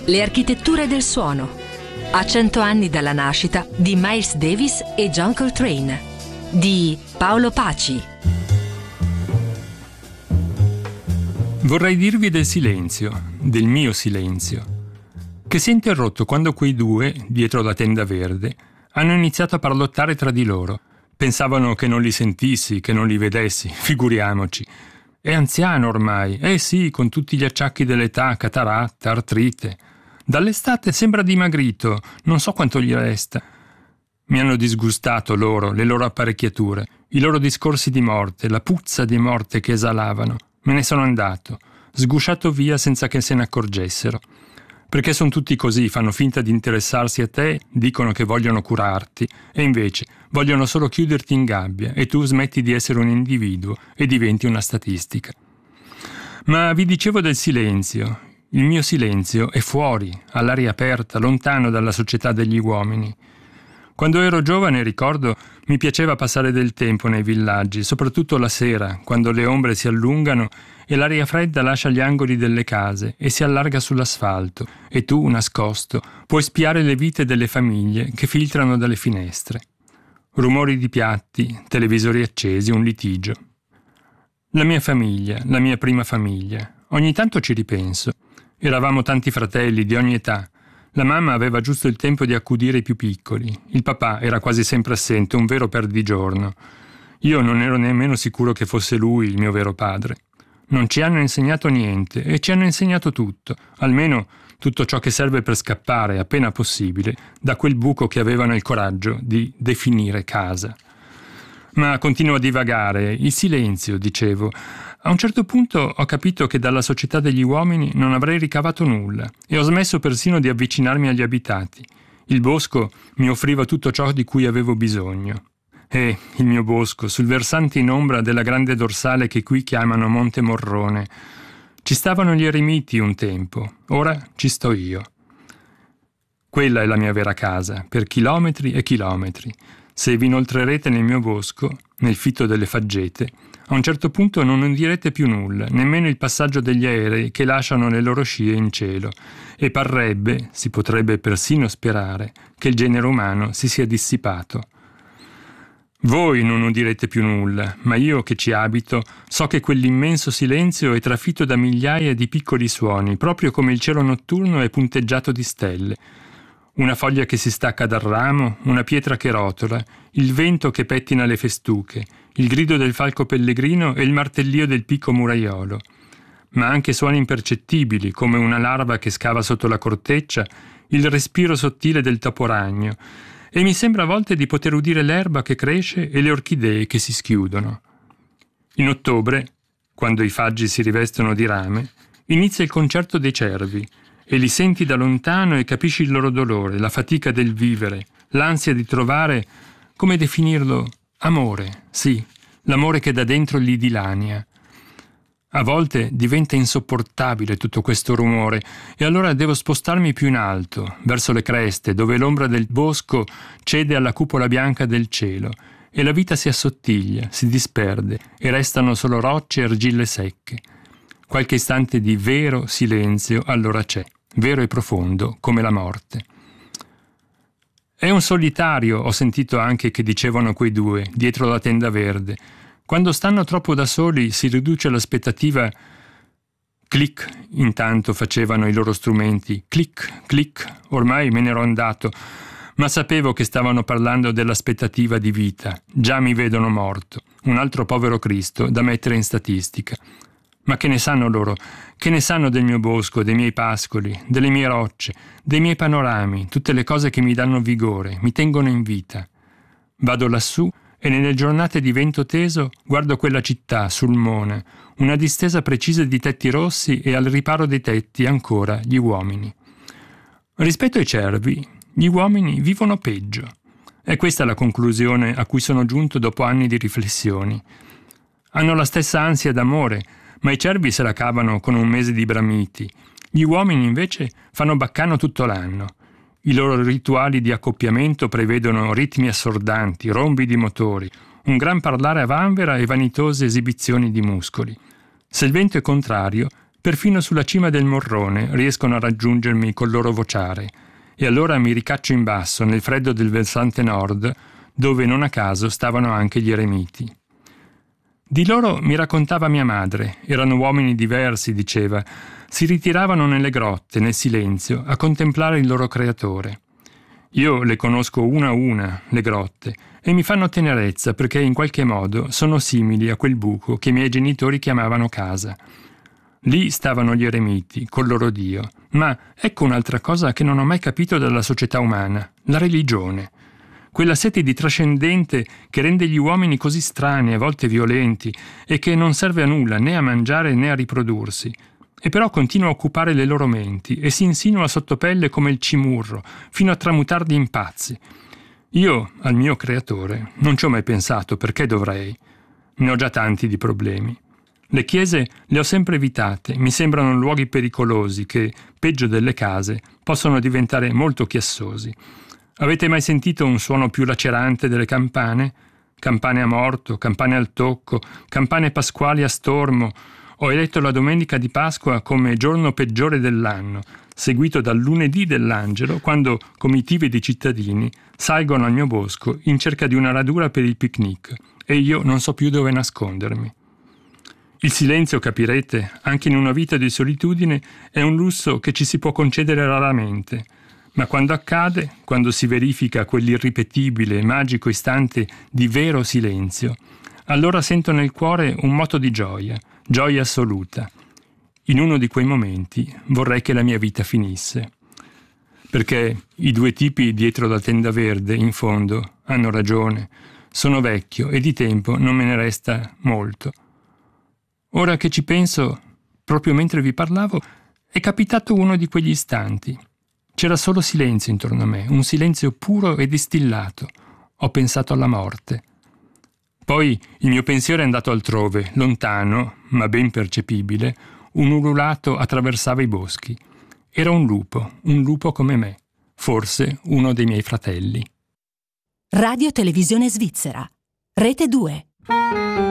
Le architetture del suono. A 100 anni dalla nascita di Miles Davis e John Coltrane. Di Paolo Paci. Vorrei dirvi del silenzio, del mio silenzio, che si è interrotto quando quei due, dietro la tenda verde, hanno iniziato a parlottare tra di loro. Pensavano che non li sentissi, che non li vedessi, figuriamoci. È anziano ormai, sì, con tutti gli acciacchi dell'età, cataratta, artrite. Dall'estate sembra dimagrito, non so quanto gli resta. Mi hanno disgustato loro, le loro apparecchiature, i loro discorsi di morte, la puzza di morte che esalavano. Me ne sono andato, sgusciato via senza che se ne accorgessero. Perché sono tutti così, fanno finta di interessarsi a te, dicono che vogliono curarti, e invece vogliono solo chiuderti in gabbia e tu smetti di essere un individuo e diventi una statistica. Ma vi dicevo del silenzio. Il mio silenzio è fuori, all'aria aperta, lontano dalla società degli uomini. Quando ero giovane, ricordo, mi piaceva passare del tempo nei villaggi, soprattutto la sera, quando le ombre si allungano e l'aria fredda lascia gli angoli delle case e si allarga sull'asfalto, e tu, nascosto, puoi spiare le vite delle famiglie che filtrano dalle finestre. Rumori di piatti, televisori accesi, un litigio. La mia famiglia, la mia prima famiglia. Ogni tanto ci ripenso. Eravamo tanti fratelli di ogni età. La mamma aveva giusto il tempo di accudire i più piccoli. Il papà era quasi sempre assente, un vero perdigiorno. Io non ero nemmeno sicuro che fosse lui il mio vero padre. Non ci hanno insegnato niente e ci hanno insegnato tutto, almeno tutto ciò che serve per scappare, appena possibile, da quel buco che avevano il coraggio di definire casa. Ma continuo a divagare. Il silenzio, dicevo. A un certo punto ho capito che dalla società degli uomini non avrei ricavato nulla e ho smesso persino di avvicinarmi agli abitati. Il bosco mi offriva tutto ciò di cui avevo bisogno. Il mio bosco, sul versante in ombra della grande dorsale che qui chiamano Monte Morrone. Ci stavano gli eremiti un tempo, ora ci sto io. Quella è la mia vera casa, per chilometri e chilometri. Se vi inoltrerete nel mio bosco, nel fitto delle faggete, a un certo punto non udirete più nulla, nemmeno il passaggio degli aerei che lasciano le loro scie in cielo, e parrebbe, si potrebbe persino sperare, che il genere umano si sia dissipato. Voi non udirete più nulla, ma io che ci abito so che quell'immenso silenzio è trafitto da migliaia di piccoli suoni, proprio come il cielo notturno è punteggiato di stelle. Una foglia che si stacca dal ramo, una pietra che rotola, il vento che pettina le festuche, il grido del falco pellegrino e il martellio del picco muraiolo. Ma anche suoni impercettibili, come una larva che scava sotto la corteccia, il respiro sottile del toporagno, e mi sembra a volte di poter udire l'erba che cresce e le orchidee che si schiudono. In ottobre, quando i faggi si rivestono di rame, inizia il concerto dei cervi, e li senti da lontano e capisci il loro dolore, la fatica del vivere, l'ansia di trovare, come definirlo, amore, sì, l'amore che da dentro li dilania. A volte diventa insopportabile tutto questo rumore e allora devo spostarmi più in alto, verso le creste, dove l'ombra del bosco cede alla cupola bianca del cielo e la vita si assottiglia, si disperde e restano solo rocce e argille secche. Qualche istante di vero silenzio allora c'è, vero e profondo come la morte. È un solitario, ho sentito anche che dicevano quei due, dietro la tenda verde. Quando stanno troppo da soli si riduce l'aspettativa. Clic, intanto facevano i loro strumenti. Clic, clic, ormai me ne ero andato, ma sapevo che stavano parlando dell'aspettativa di vita. Già mi vedono morto, un altro povero Cristo da mettere in statistica. Ma che ne sanno loro? Che ne sanno del mio bosco, dei miei pascoli, delle mie rocce, dei miei panorami, tutte le cose che mi danno vigore, mi tengono in vita. Vado lassù e nelle giornate di vento teso guardo quella città sul Mona, una distesa precisa di tetti rossi e al riparo dei tetti ancora gli uomini. Rispetto ai cervi, gli uomini vivono peggio. È questa la conclusione a cui sono giunto dopo anni di riflessioni. Hanno la stessa ansia d'amore, ma i cervi se la cavano con un mese di bramiti. Gli uomini invece fanno baccano tutto l'anno. I loro rituali di accoppiamento prevedono ritmi assordanti, rombi di motori, un gran parlare a vanvera e vanitose esibizioni di muscoli. Se il vento è contrario, Perfino sulla cima del Morrone riescono a raggiungermi col loro vociare, e allora mi ricaccio in basso nel freddo del versante nord, dove non a caso stavano anche gli eremiti. Di loro mi raccontava mia madre, erano uomini diversi, diceva, si ritiravano nelle grotte, nel silenzio, a contemplare il loro creatore. Io le conosco una a una, le grotte, e mi fanno tenerezza perché in qualche modo sono simili a quel buco che i miei genitori chiamavano casa. Lì stavano gli eremiti, col loro Dio. Ma ecco un'altra cosa che non ho mai capito della società umana, la religione. Quella sete di trascendente che rende gli uomini così strani, a volte violenti, e che non serve a nulla, né a mangiare né a riprodursi. E però continua a occupare le loro menti e si insinua sottopelle come il cimurro, fino a tramutarli in pazzi. Io, al mio creatore, non ci ho mai pensato, perché dovrei? Ne ho già tanti di problemi. Le chiese le ho sempre evitate, mi sembrano luoghi pericolosi che, peggio delle case, possono diventare molto chiassosi. Avete mai sentito un suono più lacerante delle campane? Campane a morto, campane al tocco, campane pasquali a stormo. Ho eletto la domenica di Pasqua come giorno peggiore dell'anno, seguito dal lunedì dell'angelo, quando comitive di cittadini salgono al mio bosco in cerca di una radura per il picnic, e io non so più dove nascondermi. Il silenzio, capirete, anche in una vita di solitudine, è un lusso che ci si può concedere raramente. Ma quando accade, quando si verifica quell'irripetibile e magico istante di vero silenzio, allora sento nel cuore un moto di gioia, gioia assoluta. In uno di quei momenti vorrei che la mia vita finisse. Perché i due tipi dietro la tenda verde, in fondo, hanno ragione. Sono vecchio e di tempo non me ne resta molto. Ora che ci penso, proprio mentre vi parlavo, è capitato uno di quegli istanti. C'era solo silenzio intorno a me, un silenzio puro e distillato. Ho pensato alla morte. Poi il mio pensiero è andato altrove, lontano, ma ben percepibile, un ululato attraversava i boschi. Era un lupo come me, forse uno dei miei fratelli. Radio Televisione Svizzera, Rete 2.